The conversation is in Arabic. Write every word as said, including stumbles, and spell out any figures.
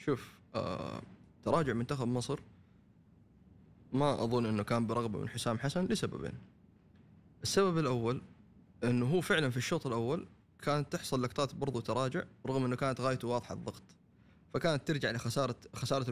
شوف آه تراجع منتخب مصر ما أظن أنه كان برغبة من حسام حسن لسببين. السبب الأول أنه هو فعلا في الشوط الأول كانت تحصل لقطات برضو تراجع رغم أنه كانت غايته واضحة الضغط، فكانت ترجع لخسارة خسارة